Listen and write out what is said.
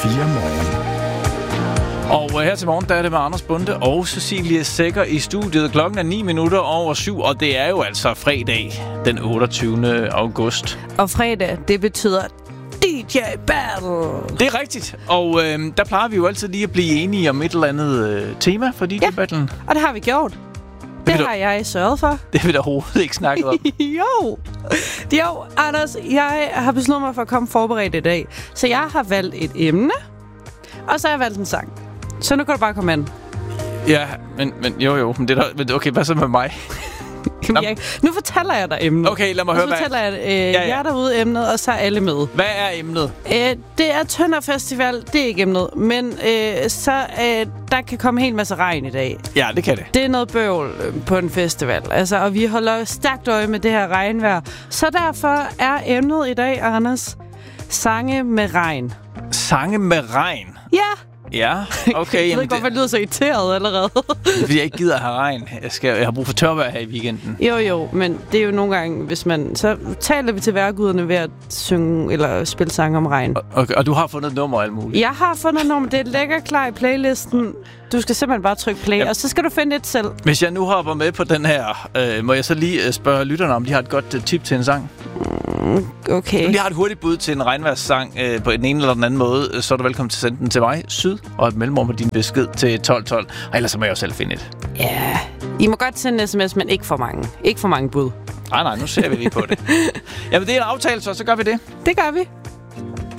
Morgen. Og her til morgen, der er det med Anders Bonde og Cecilie Sækker i studiet. Klokken er 7:09, og det er jo altså fredag den 28. august. Og fredag, det betyder DJ Battle. Det er rigtigt, og der plejer vi jo altid lige at blive enige om et eller andet tema for DJ Battlen. Og det har vi gjort. Det har jeg sørget for. Det vil der overhovedet ikke snakke om. Jo, Anders, jeg har besluttet mig for at komme forberedt i dag. Så jeg har valgt et emne, og så har jeg valgt en sang. Så nu kan du bare komme ind. Ja, men det er men okay, hvad så med mig? Nu fortæller jeg dig emnet. Okay, lad mig høre, hvad... Nu fortæller jeg jer derude emnet, og så er alle med. Hvad er emnet? Det er Tønder Festival, det er ikke emnet. Men der kan komme en hel masse regn i dag. Ja, det kan det. Det er noget bøvl på en festival. Altså, og vi holder stærkt øje med det her regnvejr. Så derfor er emnet i dag, Anders, sange med regn. Sange med regn? Ja. Ja, okay. Jeg ved ikke, hvorfor jeg lyder så irriteret allerede. Fordi jeg ikke gider have regn. Jeg har brug for tørvejr her i weekenden. Jo, men det er jo nogle gange, hvis man... Så taler vi til vejrguderne ved at synge eller spille sange om regn. Og du har fundet et nummer og alt muligt? Jeg har fundet et nummer. Det er lækker klar i playlisten. Du skal simpelthen bare trykke play, og så skal du finde et selv. Hvis jeg nu hopper med på den her, må jeg så lige spørge lytterne, om de har et godt tip til en sang? Okay. Hvis de har et hurtigt bud til en regnvejrssang på den ene eller den anden måde, så er du velkommen til at sende den til mig, Syd, og et mellemrum med din besked til 1212. Og ellers så må jeg jo selv finde et. Ja, I må godt sende en sms, men ikke for mange. Ikke for mange bud. Nej, nu ser vi lige på det. Jamen, det er en aftale, så gør vi det. Det gør vi.